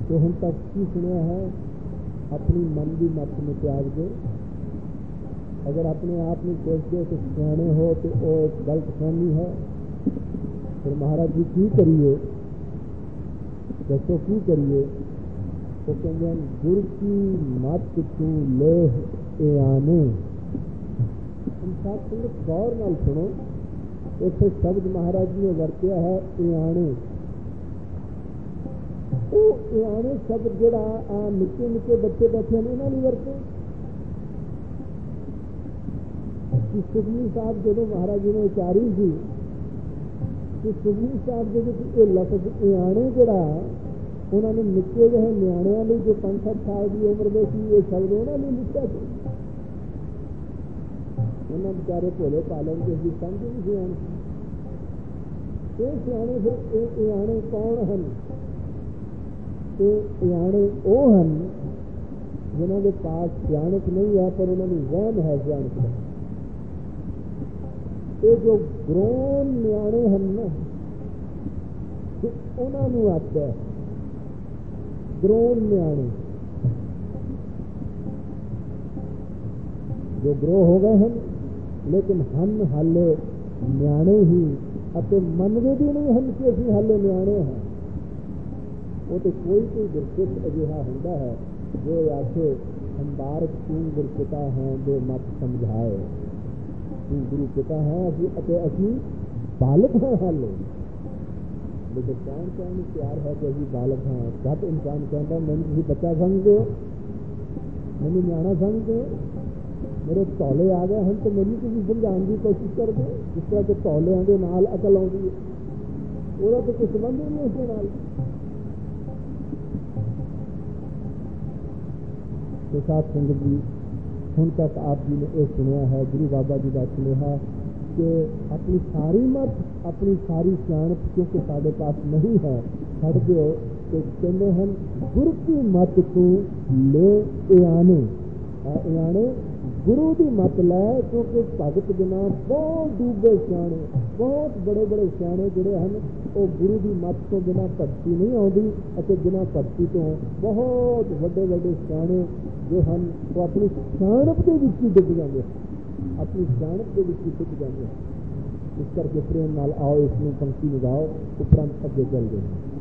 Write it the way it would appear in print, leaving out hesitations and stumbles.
तो हम तक की सुनिया है, अपनी मन की मत में त्याग दे। अगर अपने आप में सोचते कि सियाने हो तो वो एक गलत फहमी है। फिर महाराज जी की करिए, दसो की करिए? तो कहते हैं गुर की मत तू ले आने। साथ संगत गौर नाल सुनो, इतने शब्द महाराज जी ने वरत्या है इयाणे। वो इयाणे शब्द जोड़ा निके निके बच्चे बैठे हैं इन्होंने वरते। सुखमनी साहब जो महाराज जी ने उचारी थी कि सुखमनी साहब जो लफ्ज इयाणे जोड़ा उन्होंने निके जहे न्याणिया जो 5-7 साल की उम्र में सी ये शब्द उन्होंने लिखा सी। उन्होंने बेचारे भोले पालन के भी समझ नहीं सी आनी। ये सियाने फिर इयाणे कौन हैं? तो इयाणे वो हैं जिन्होंने पास सियाणक नहीं है पर उन्होंने वहम है सियाणक का। ये जो ग्रोन न्याणे हैं ना, उन्होंने आता है ग्रोन न्याणे। जो ग्रो हो गए हैं लेकिन हम हाले न्याणे ही अते मनते भी नहीं हैं कि असीं हाले न्याणे हैं। वो तो कोई गुरसिख अजिहा होंदा है जो आखे संबारक तू गुरपिता हैं जो मत समझाए। तू गुरु पिता है असी बालक हैं हाले। लेकिन कौन कौन प्यार है कि अभी बालक हैं? घट इंसान कहता मैंने तुम बच्चा समझते हो, मैंने न्याणा समझते हो, मेरे तौले आ गए हैं तो मैंने तुम समझाने की कोशिश कर दो। जिस तरह के तौलिया के नाल अकल आती है, वो तो कोई संबंध ही नहीं उसके नाल। तो साथ संगत जी ਹੁਣ तक आप जी ने यह सुनिया है गुरु बाबा जी का सुनेहा कि अपनी सारी मत अपनी सारी सियाणप क्योंकि साढ़े पास नहीं है छड़ दो तो कहते हैं गुरु की मत तू ले आने। आने गुरु की मत लै क्योंकि भगत बिना बहुत डूबे सियाणे बहुत बड़े बड़े सियाणे जोड़े हैं वो गुरु की मत तो बिना भगती नहीं आती और बिना भगती तो बहुत बड़े बड़े सियाणे जो हैं वो अपनी सियाणप के विच ही डुब जाते हैं, अपनी सियाणप के विच ही डुब जाते हैं। इस करके प्रेम नाल आओ इसमें पंक्ति लगाओ उपरंत अगे चल गए।